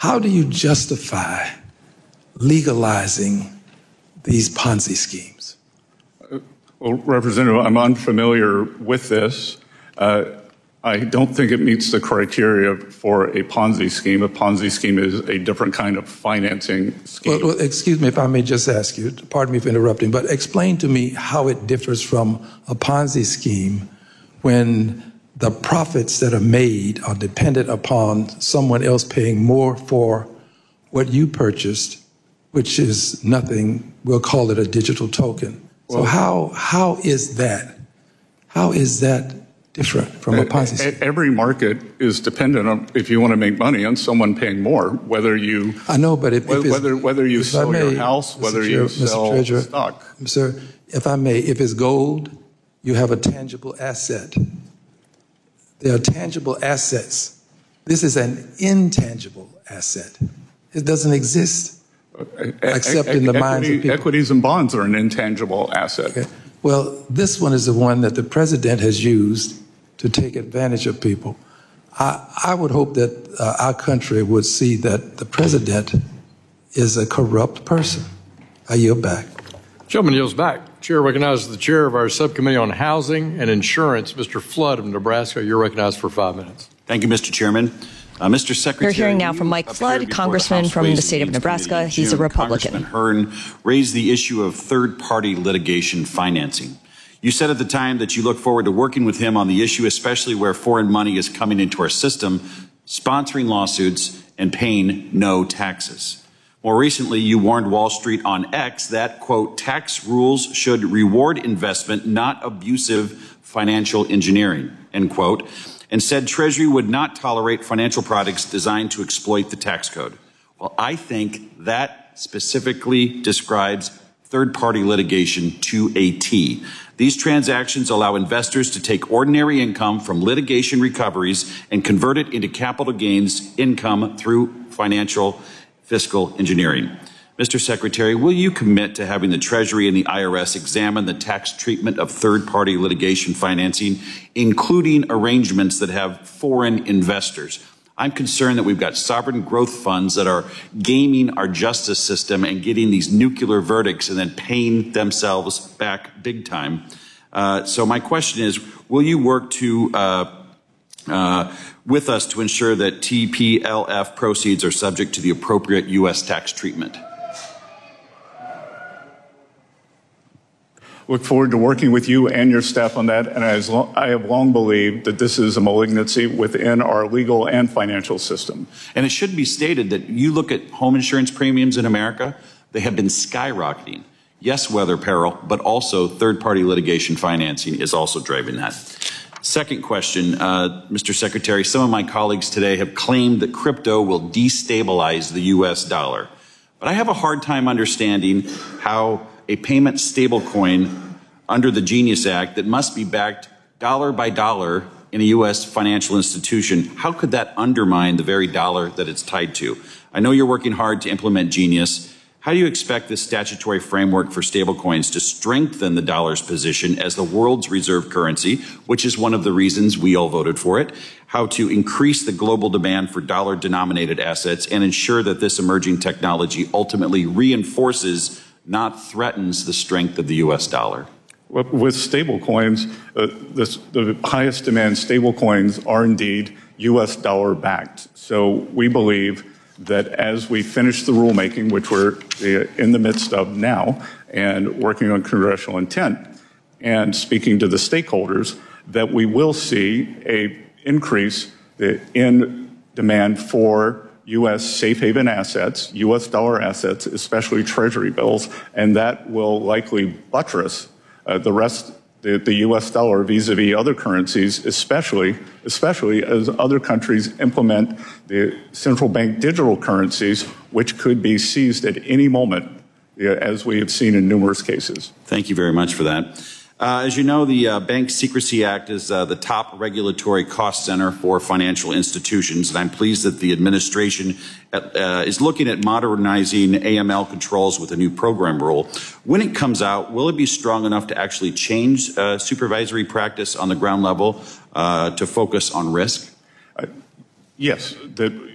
how do you justify legalizing these Ponzi schemes? Well, Representative, I'm unfamiliar with this. I don't think it meets the criteria for a Ponzi scheme. A Ponzi scheme is a different kind of financing scheme. Well, excuse me if I may just ask you, pardon me for interrupting, but explain to me how it differs from a Ponzi scheme when the profits that are made are dependent upon someone else paying more for what you purchased, which is nothing, we'll call it a digital token. So how is that? How is that different from a Ponzi scheme? Every market is dependent on, if you want to make money, on someone paying more, whether you I know, but whether you sell your house, whether you sell stock. Sir, if I may, if it's gold, you have a tangible asset. There are tangible assets. This is an intangible asset. It doesn't exist except in the minds of people. Equities and bonds are an intangible asset. Okay. Well, this one is the one that the president has used to take advantage of people. I would hope that our country would see that the president is a corrupt person. I yield back. Gentleman yields back. Chair recognizes the chair of our subcommittee on housing and insurance, Mr. Flood of Nebraska. You're recognized for 5 minutes. Thank you, Mr. Chairman. Mr. Secretary, we're hearing now from Mike Flood, Congressman from the state of Nebraska. He's a Republican. Congressman Hearn raised the issue of third-party litigation financing. You said at the time that you look forward to working with him on the issue, especially where foreign money is coming into our system, sponsoring lawsuits, and paying no taxes. More recently, you warned Wall Street on X that, quote, tax rules should reward investment, not abusive financial engineering, end quote, and said Treasury would not tolerate financial products designed to exploit the tax code. Well, I think that specifically describes third-party litigation to a T. These transactions allow investors to take ordinary income from litigation recoveries and convert it into capital gains income through financial fiscal engineering. Mr. Secretary, will you commit to having the Treasury and the IRS examine the tax treatment of third-party litigation financing, including arrangements that have foreign investors? I'm concerned that we've got sovereign growth funds that are gaming our justice system and getting these nuclear verdicts and then paying themselves back big time. So my question is, will you work to with us to ensure that TPLF proceeds are subject to the appropriate U.S. tax treatment? Look forward to working with you and your staff on that, and I have long believed that this is a malignancy within our legal and financial system. And it should be stated that you look at home insurance premiums in America, they have been skyrocketing. Yes, weather peril, but also third-party litigation financing is also driving that. Second question, Mr. Secretary, some of my colleagues today have claimed that crypto will destabilize the U.S. dollar. But I have a hard time understanding how a payment stablecoin under the Genius Act that must be backed dollar by dollar in a U.S. financial institution, how could that undermine the very dollar that it's tied to? I know you're working hard to implement Genius. How do you expect this statutory framework for stablecoins to strengthen the dollar's position as the world's reserve currency, which is one of the reasons we all voted for it, how to increase the global demand for dollar-denominated assets and ensure that this emerging technology ultimately reinforces, not threatens, the strength of the U.S. dollar? With stablecoins, the highest demand stablecoins are indeed U.S. dollar backed. So we believe that as we finish the rulemaking, which we're in the midst of now, and working on congressional intent, and speaking to the stakeholders, that we will see a increase in demand for U.S. safe haven assets, U.S. dollar assets, especially Treasury bills, and that will likely buttress the U.S. dollar vis-a-vis other currencies, especially as other countries implement the central bank digital currencies, which could be seized at any moment, as we have seen in numerous cases. Thank you very much for that. As you know, the Bank Secrecy Act is the top regulatory cost center for financial institutions, and I'm pleased that the administration is looking at modernizing AML controls with a new program rule. When it comes out, will it be strong enough to actually change supervisory practice on the ground level to focus on risk? Yes.